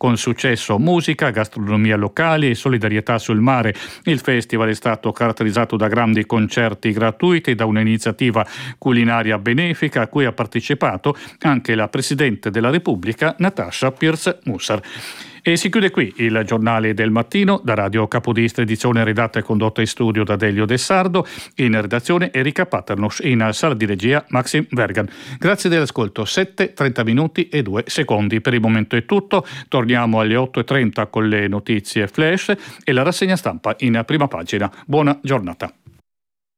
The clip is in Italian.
con successo musica, gastronomia locale e solidarietà sul mare. Il festival è stato caratterizzato da grandi concerti gratuiti e da un'iniziativa culinaria benefica a cui ha partecipato anche la Presidente della Repubblica Natasha Pirc-Musar. E si chiude qui il giornale del mattino da Radio Capodistria, edizione redatta e condotta in studio da Delio De Sardo, in redazione Erika Paternus, in sala di regia Maxim Vergan. Grazie dell'ascolto, 7:30 minuti e 2 secondi. Per il momento è tutto, torniamo alle 8:30 con le notizie flash e la rassegna stampa in prima pagina. Buona giornata.